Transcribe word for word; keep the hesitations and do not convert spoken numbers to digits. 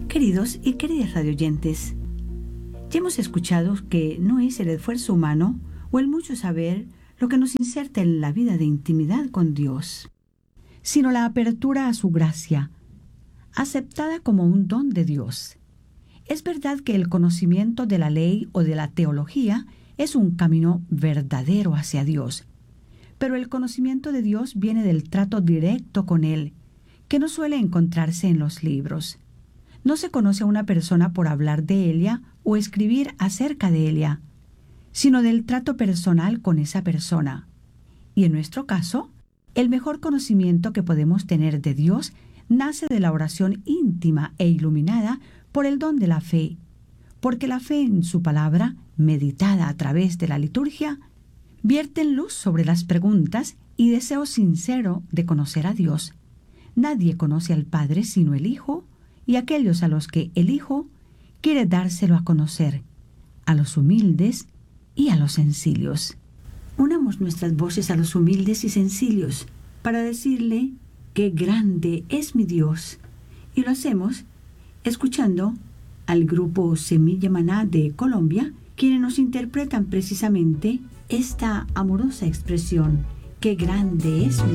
Queridos y queridas radioyentes, ya hemos escuchado que no es el esfuerzo humano o el mucho saber lo que nos inserta en la vida de intimidad con Dios, sino la apertura a su gracia, aceptada como un don de Dios. Es verdad que el conocimiento de la ley o de la teología es un camino verdadero hacia Dios, pero el conocimiento de Dios viene del trato directo con Él, que no suele encontrarse en los libros. No se conoce a una persona por hablar de ella o escribir acerca de ella, sino del trato personal con esa persona. Y en nuestro caso, el mejor conocimiento que podemos tener de Dios nace de la oración íntima e iluminada por el don de la fe, porque la fe en su palabra, meditada a través de la liturgia, vierte en luz sobre las preguntas y deseo sincero de conocer a Dios. Nadie conoce al Padre sino el Hijo, y aquellos a los que el Hijo quiere dárselo a conocer, a los humildes y a los sencillos. Unamos nuestras voces a los humildes y sencillos para decirle qué grande es mi Dios, y lo hacemos escuchando al grupo Semilla Maná de Colombia, quienes nos interpretan precisamente esta amorosa expresión, qué grande es mi